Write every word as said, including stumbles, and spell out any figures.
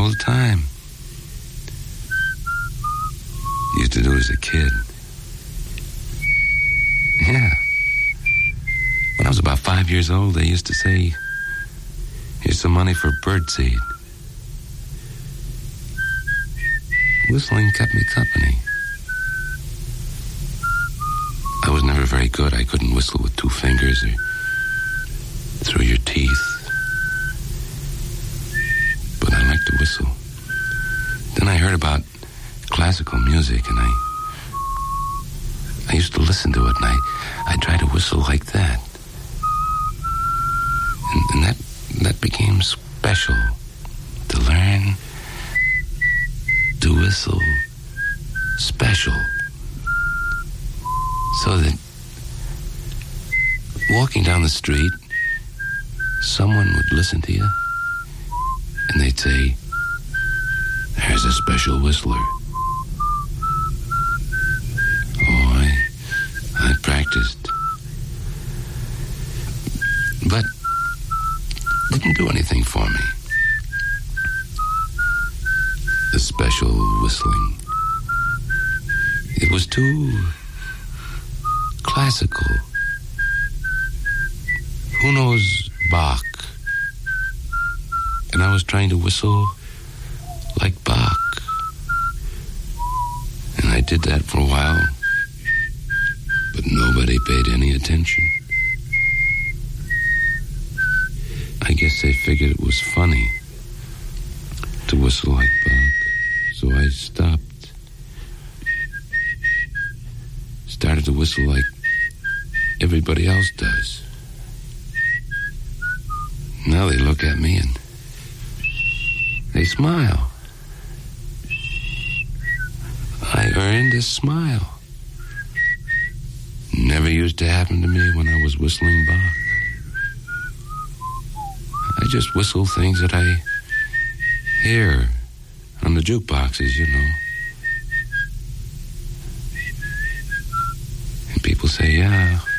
all the time. Used to do it as a kid. Yeah. When I was about five years old, they used to say, here's some money for birdseed. Whistling kept me company. I was never very good. I couldn't whistle with two fingers or through your teeth. But I liked to whistle. Then I heard about classical music, and I I used to listen to it, and I, I tried to whistle like that. And, and that that became special, to learn to whistle special. So that walking down the street, someone would listen to you, and they'd say, there's a special whistler. Oh, I, I practiced. But it didn't do anything for me. The special whistling. It was too classical. Who knows Bach? And I was trying to whistle like Bach. And I did that for a while, but nobody paid any attention. I guess they figured it was funny to whistle like Bach, so I stopped. Started to whistle like everybody else does. Now they look at me and they smile. I earned a smile. Never used to happen to me when I was whistling Bach. I just whistle things that I hear on the jukeboxes, you know. And people say, yeah,